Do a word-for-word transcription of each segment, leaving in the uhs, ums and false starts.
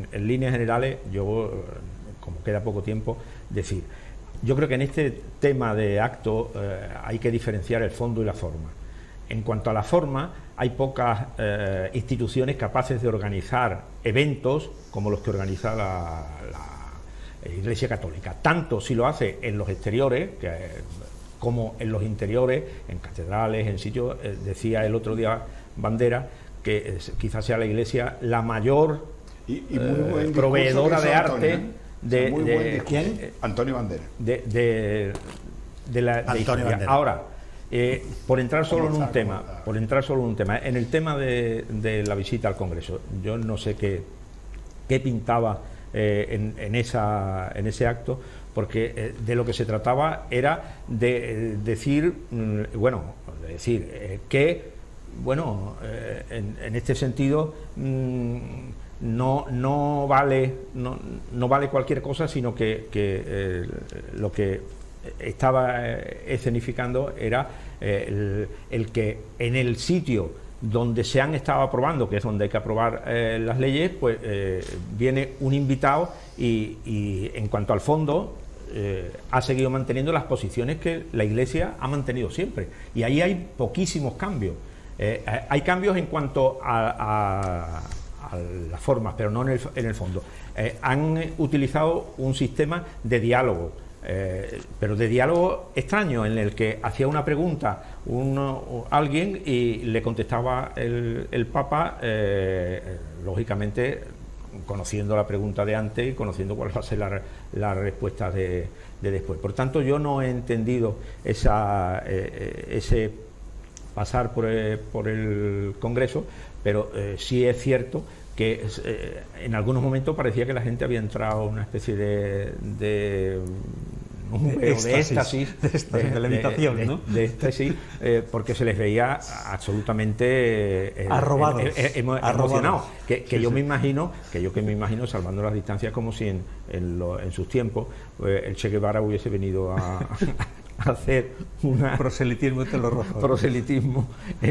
en líneas generales, yo, como queda poco tiempo, decir, yo creo que en este tema de acto eh, hay que diferenciar el fondo y la forma. En cuanto a la forma, hay pocas eh, instituciones capaces de organizar eventos como los que organiza la, la Iglesia Católica, tanto si lo hace en los exteriores que, como en los interiores, en catedrales, en sitios. Eh, decía el otro día Bandera que es, quizás sea la Iglesia la mayor y, y muy buen eh, proveedora de arte. Antonio, ¿eh? de, muy de, buen de ¿Quién? Antonio Bandera. De, de, de la de Antonio Bandera. Ahora, eh, por entrar solo en un tema, por entrar solo en un tema, en el tema de, de la visita al Congreso, yo no sé qué, qué pintaba eh, en, en, esa, en ese acto, porque eh, de lo que se trataba era de eh, decir, mm, bueno, de decir eh, que, bueno, eh, en, en este sentido mm, no, no vale, no, no vale cualquier cosa, sino que, que eh, lo que estaba eh, escenificando era eh, el, el que en el sitio donde se han estado aprobando, que es donde hay que aprobar eh, las leyes, pues eh, viene un invitado y, y en cuanto al fondo eh, ha seguido manteniendo las posiciones que la Iglesia ha mantenido siempre, y ahí hay poquísimos cambios. Eh, hay cambios en cuanto a, a, a las formas, pero no en el, en el fondo. Eh, han utilizado un sistema de diálogo, Eh, pero de diálogo extraño, en el que hacía una pregunta uno, alguien y le contestaba el, el Papa, eh, lógicamente conociendo la pregunta de antes y conociendo cuál va a ser la, la respuesta de, de después. Por tanto, yo no he entendido esa, eh, ese pasar por el, por el Congreso, pero eh, sí es cierto que eh, en algunos momentos parecía que la gente había entrado en una especie de, de, un de, éxtasis, de éxtasis, de, éxtasis, de levitación, de, ¿no? De, de éxtasis, eh, porque se les veía absolutamente eh, arrobados, eh, eh, emo, emocionados. Que, que sí, yo sí. me imagino, que yo que me imagino, salvando las distancias, como si en, en, lo, en sus tiempos eh, el Che Guevara hubiese venido a, a hacer una proselitismo entre los rojos. proselitismo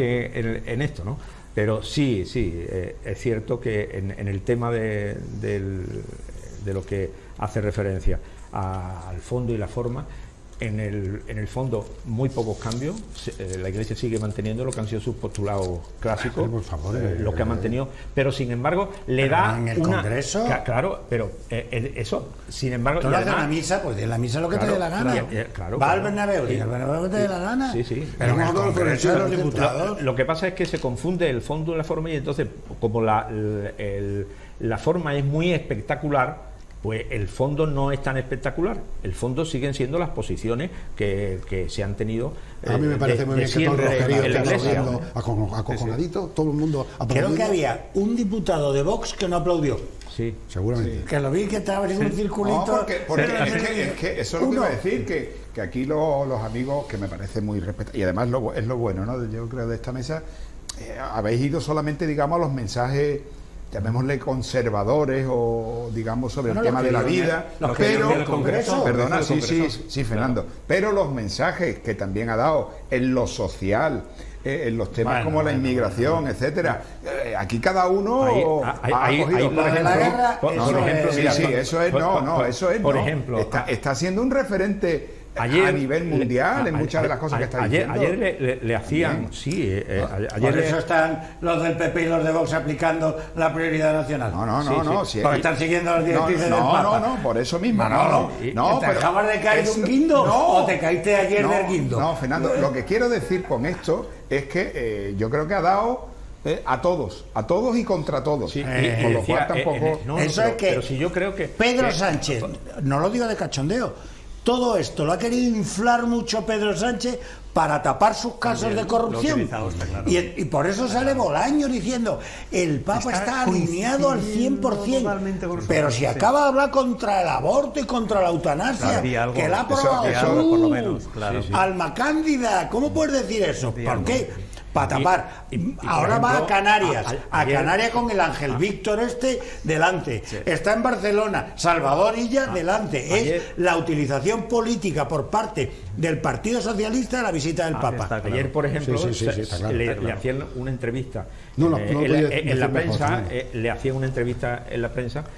eh, en, en esto, ¿no? Pero sí, sí, eh, es cierto que en, en el tema de, del, de lo que hace referencia a, al fondo y la forma, en el, en el fondo muy pocos cambios. Eh, la Iglesia sigue manteniendo lo que han sido sus postulados clásicos, por favor, eh, eh, lo que ha mantenido, pero sin embargo le pero da en el una, Congreso, ca, claro, pero eh, eso, sin embargo, tú y le además, haces una misa, pues de la misa lo que claro, te dé la gana. claro, claro, va claro. al Bernabéu, Sí. y al Bernabéu que te dé la gana. Sí, sí. Pero en el Congreso de los Diputados. Lo, lo que pasa es que se confunde el fondo y la forma, y entonces, como la, el, el, la forma es muy espectacular, pues el fondo no es tan espectacular. El fondo siguen siendo las posiciones que, que se han tenido. Eh, a mí me parece de, muy de bien que todo el siempre rojerío en la esté Iglesia. aplaudiendo, acojonadito, todo el mundo aplaudiendo. Creo que había un diputado de Vox que no aplaudió. Sí, seguramente. Sí. Que lo vi que estaba en un circulito. No, porque, porque sí. es, que, es que eso es lo que iba a decir, que, que aquí lo, los amigos, que me parece muy respetables, y además lo, es lo bueno, ¿no? Yo creo de esta mesa, eh, habéis ido solamente, digamos, a los mensajes, llamémosle conservadores, o digamos sobre bueno, el tema de la vida, los pero el Congreso, perdona, sí, Congreso. sí, sí, Fernando, claro. Pero los mensajes que también ha dado en lo social, eh, en los temas bueno, como la inmigración, bueno, etcétera, eh, aquí cada uno ahí, ha ahí, cogido, ahí, por ejemplo, la guerra, por, eso por ejemplo, es, mira, sí, sí, eso es, no, no, eso es, por no. ejemplo, está, está siendo un referente Ayer, a nivel mundial le, en muchas a, de las cosas a, que está ayer, diciendo. Ayer le, le, le hacían, Bien. sí, eh, no, ayer por eso le... están los del P P y los de Vox aplicando la prioridad nacional. No, no, no, sí, no. Sí. Si Porque es, están siguiendo las directrices no, del Papa. No, no, no, por eso mismo. No, no, no. no ¿Te pero acabas de caer de un guindo no, o te caíste ayer no, del guindo? No, Fernando, lo que quiero decir con esto es que eh, yo creo que ha dado eh, a todos, a todos y contra todos. Sí, eh, y, con y lo decía, cual tampoco... Eh, eh, no, eso pero, es que, pero si yo creo que Pedro que, Sánchez, no lo digo de cachondeo, todo esto lo ha querido inflar mucho Pedro Sánchez para tapar sus casos También, de corrupción usted, claro. y, y por eso sale Bolaño diciendo el Papa está, está alineado al cien por ciento, pero si acaba de hablar contra el aborto y contra la eutanasia, claro, que la ha aprobado eso, eso, uh, por lo menos, claro. Alma Cándida, ¿cómo puedes decir eso? ¿Por qué? Para tapar. Y, y, y ahora ejemplo, va a Canarias, a, a, a Canarias con el Ángel a, Víctor este delante. Sí. Está en Barcelona, Salvador Illa a, delante. Ayer, es la utilización política por parte del Partido Socialista de la visita del Papa. Claro. Ayer, por ejemplo, sí, sí, sí, sí, claro, le, claro. le hacían una entrevista no, no, eh, no, en, no, en, en la prensa, mejor, eh, le hacían una entrevista en la prensa